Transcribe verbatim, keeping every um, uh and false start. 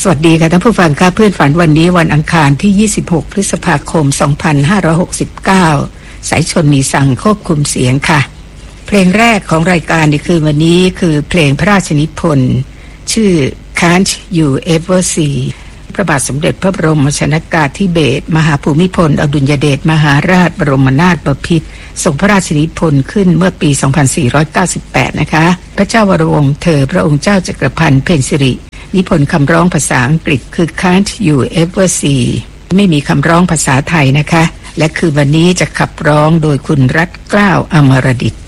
สวัสดีค่ะท่านผู้ฟังค่ะเพื่อนฝันวันนี้วันอังคารที่ยี่สิบหกพฤษภาคมสองพันห้าร้อยหกสิบเก้าสายชนมีสั่งควบคุมเสียงค่ะเพลงแรกของรายการในคืนวันนี้คือเพลงพระราชนิพนธ์ชื่อ Can't You Ever See พระบาทสมเด็จพระบรมชนกาธิเบศรมหาภูมิพลอดุลยเดชมหาราชบรมนาถบพิตรทรงพระราชนิพนธ์ขึ้นเมื่อปีสองพันสี่ร้อยเก้าสิบแปดนะคะพระเจ้าวรวงศ์เธอพระองค์เจ้าจักรพันธ์เพ็ญสิรินิพนธ์คำร้องภาษาอังกฤษคือ Can't You Ever See ไม่มีคำร้องภาษาไทยนะคะและคือวันนี้จะขับร้องโดยคุณรัตน์เกล้าอมรดิษฐ์